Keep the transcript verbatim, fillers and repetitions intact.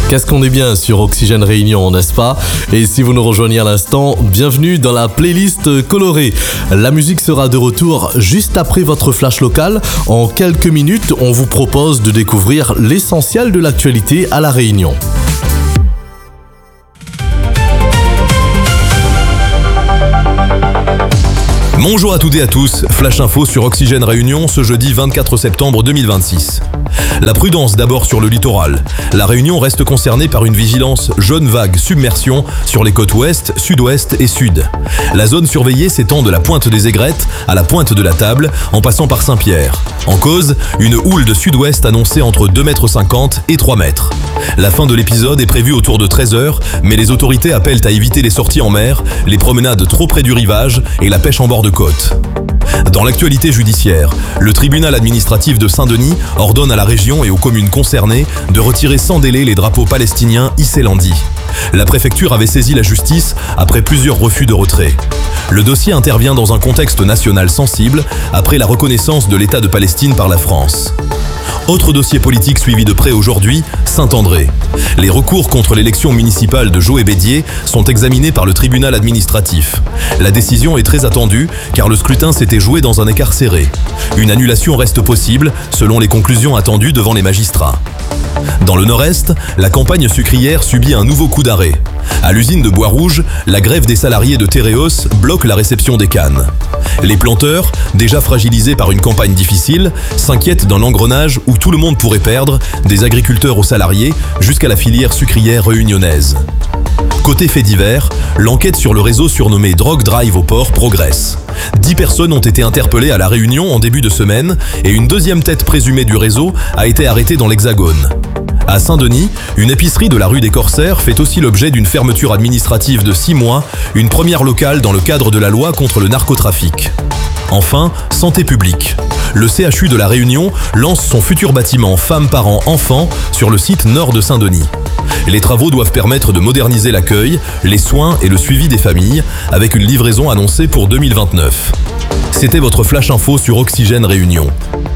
Qu'est-ce qu'on est bien sur Oxygène Réunion, n'est-ce pas? Et si vous nous rejoignez à l'instant, bienvenue dans la playlist colorée. La musique sera de retour juste après votre flash local. En quelques minutes, on vous propose de découvrir l'essentiel de l'actualité à La Réunion. Bonjour à toutes et à tous, Flash Info sur Oxygène Réunion ce jeudi vingt-quatre septembre deux mille vingt-six. La prudence d'abord sur le littoral. La Réunion reste concernée par une vigilance jaune vague submersion sur les côtes ouest, sud-ouest et sud. La zone surveillée s'étend de la pointe des Aigrettes à la pointe de la Table en passant par Saint-Pierre. En cause, une houle de sud-ouest annoncée entre deux mètres cinquante et trois mètres. La fin de l'épisode est prévue autour de treize heures, mais les autorités appellent à éviter les sorties en mer, les promenades trop près du rivage et la pêche en bord de côte. Dans l'actualité judiciaire, le tribunal administratif de Saint-Denis ordonne à la région et aux communes concernées de retirer sans délai les drapeaux palestiniens hissés lundi. La préfecture avait saisi la justice après plusieurs refus de retrait. Le dossier intervient dans un contexte national sensible après la reconnaissance de l'État de Palestine par la France. Autre dossier politique suivi de près aujourd'hui, Saint-André. Les recours contre l'élection municipale de Joé Bédier sont examinés par le tribunal administratif. La décision est très attendue car le scrutin s'était joué dans un écart serré. Une annulation reste possible selon les conclusions attendues devant les magistrats. Dans le nord-est, la campagne sucrière subit un nouveau coup d'arrêt. À l'usine de Bois-Rouge, la grève des salariés de Téréos bloque la réception des cannes. Les planteurs, déjà fragilisés par une campagne difficile, s'inquiètent d'un engrenage où tout le monde pourrait perdre, des agriculteurs aux salariés, jusqu'à la filière sucrière réunionnaise. Côté fait divers, l'enquête sur le réseau surnommé Drug Drive au port progresse. Dix personnes ont été interpellées à La Réunion en début de semaine et une deuxième tête présumée du réseau a été arrêtée dans l'Hexagone. À Saint-Denis, une épicerie de la rue des Corsaires fait aussi l'objet d'une fermeture administrative de six mois, une première locale dans le cadre de la loi contre le narcotrafic. Enfin, santé publique. Le C H U de La Réunion lance son futur bâtiment femmes-parents-enfants sur le site nord de Saint-Denis. Les travaux doivent permettre de moderniser l'accueil, les soins et le suivi des familles, avec une livraison annoncée pour deux mille vingt-neuf. C'était votre Flash Info sur Oxygène Réunion.